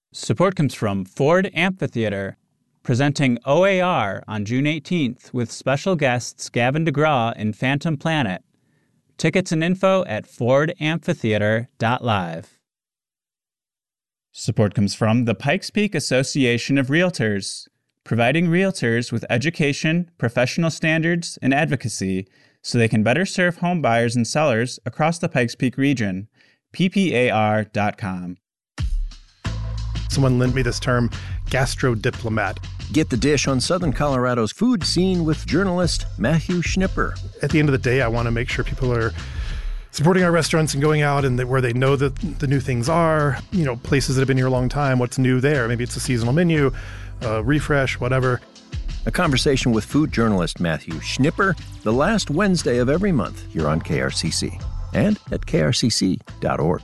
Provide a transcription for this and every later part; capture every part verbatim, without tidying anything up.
Support comes from Ford Amphitheater, presenting O A R on June eighteenth with special guests Gavin DeGraw and Phantom Planet. Tickets and info at ford amphitheater dot live. Support comes from the Pikes Peak Association of Realtors, providing realtors with education, professional standards, and advocacy so they can better serve home buyers and sellers across the Pikes Peak region. P P A R dot com. Someone lent me this term, gastrodiplomat. Get the dish on Southern Colorado's food scene with journalist Matthew Schnipper. At the end of the day, I want to make sure people are supporting our restaurants and going out and that where they know that the new things are, you know, places that have been here a long time, what's new there. Maybe it's a seasonal menu, a refresh, whatever. A conversation with food journalist Matthew Schnipper the last Wednesday of every month here on K R C C and at K R C C dot org.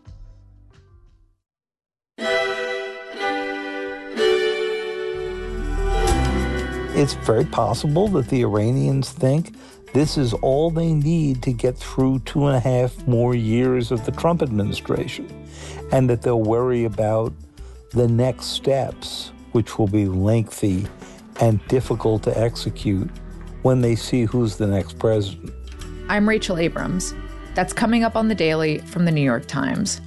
It's very possible that the Iranians think this is all they need to get through two and a half more years of the Trump administration, and that they'll worry about the next steps, which will be lengthy and difficult to execute when they see who's the next president. I'm Rachel Abrams. That's coming up on The Daily from The New York Times.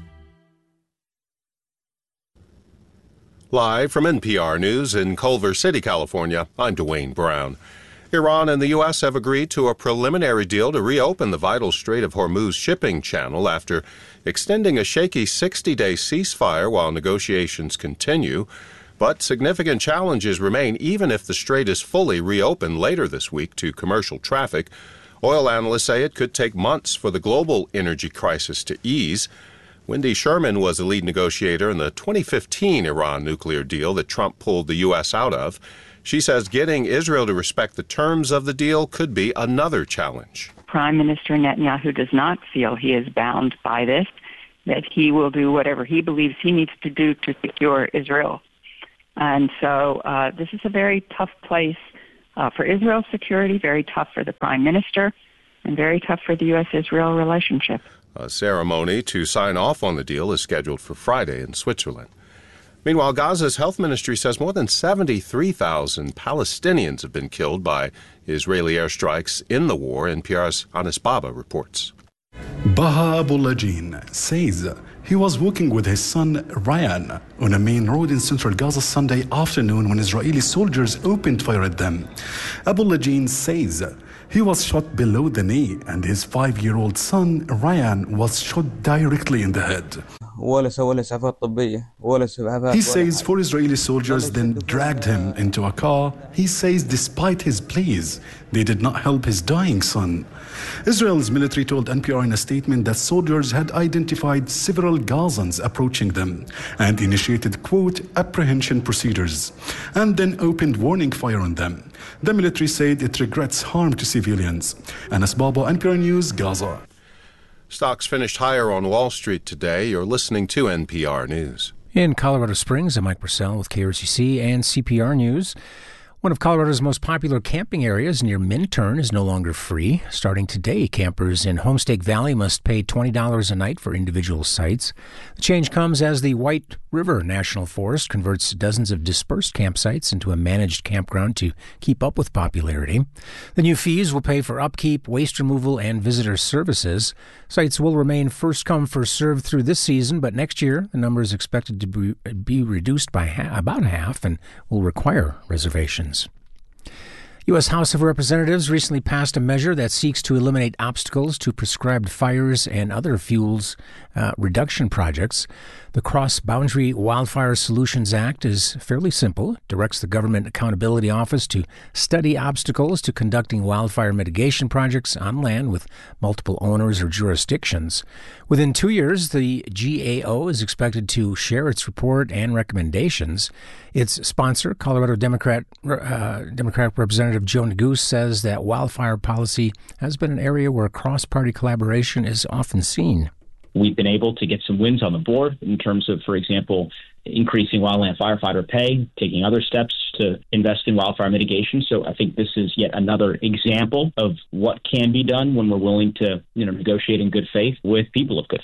Live from N P R News in Culver City, California, I'm Dwayne Brown. Iran and the U S have agreed to a preliminary deal to reopen the vital Strait of Hormuz shipping channel after extending a shaky sixty-day ceasefire while negotiations continue. But significant challenges remain even if the strait is fully reopened later this week to commercial traffic. Oil analysts say it could take months for the global energy crisis to ease. Wendy Sherman was a lead negotiator in the twenty fifteen Iran nuclear deal that Trump pulled the U S out of. She says getting Israel to respect the terms of the deal could be another challenge. Prime Minister Netanyahu does not feel he is bound by this, that he will do whatever he believes he needs to do to secure Israel. And so uh, this is a very tough place uh, for Israel's security, very tough for the Prime Minister, and very tough for the U S Israel relationship. A ceremony to sign off on the deal is scheduled for Friday in Switzerland. Meanwhile, Gaza's health ministry says more than seventy-three thousand Palestinians have been killed by Israeli airstrikes in the war. N P R's Anis Baba reports. Baha Abulajin says he was walking with his son Ryan on a main road in central Gaza Sunday afternoon when Israeli soldiers opened fire at them. Abulajin says he was shot below the knee and his five-year-old son Ryan was shot directly in the head. He says four Israeli soldiers then dragged him into a car. He says despite his pleas, they did not help his dying son. Israel's military told N P R in a statement that soldiers had identified several Gazans approaching them and initiated, quote, apprehension procedures, and then opened warning fire on them. The military said it regrets harm to civilians. Anis Baba, N P R News, Gaza. Stocks finished higher on Wall Street today. You're listening to N P R News. In Colorado Springs, I'm Mike Purcell with K R C C and C P R News. One of Colorado's most popular camping areas near Minturn is no longer free. Starting today, campers in Homestake Valley must pay twenty dollars a night for individual sites. The change comes as the White River National Forest converts dozens of dispersed campsites into a managed campground to keep up with popularity. The new fees will pay for upkeep, waste removal, and visitor services. Sites will remain first come, first served through this season, but next year the number is expected to be, be reduced by ha- about half and will require reservations. U S House of Representatives recently passed a measure that seeks to eliminate obstacles to prescribed fires and other fuels uh, reduction projects. The Cross-Boundary Wildfire Solutions Act is fairly simple. It directs the Government Accountability Office to study obstacles to conducting wildfire mitigation projects on land with multiple owners or jurisdictions. Within two years, the G A O is expected to share its report and recommendations. Its sponsor, Colorado Democrat uh, Democrat Representative Joe Neguse, says that wildfire policy has been an area where cross-party collaboration is often seen. We've been able to get some wins on the board in terms of, for example, increasing wildland firefighter pay, taking other steps to invest in wildfire mitigation. So I think this is yet another example of what can be done when we're willing to, you know, negotiate in good faith with people of good faith.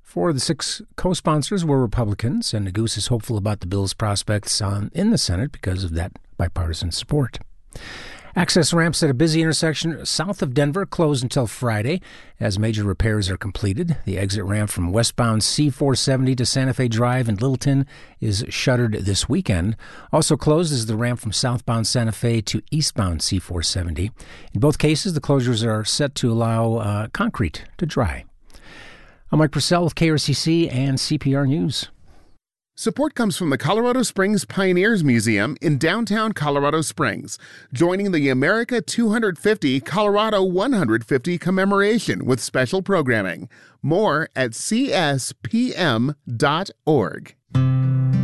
Four of the six co-sponsors were Republicans, and Neguse is hopeful about the bill's prospects on, in the Senate because of that bipartisan support. Access ramps at a busy intersection south of Denver closed until Friday as major repairs are completed. The exit ramp from westbound C four seventy to Santa Fe Drive in Littleton is shuttered this weekend. Also closed is the ramp from southbound Santa Fe to eastbound C four seventy. In both cases, the closures are set to allow uh, concrete to dry. I'm Mike Purcell with K R C C and C P R News. Support comes from the Colorado Springs Pioneers Museum in downtown Colorado Springs, joining the America two hundred fifty Colorado one hundred fifty commemoration with special programming. More at c s p m dot org.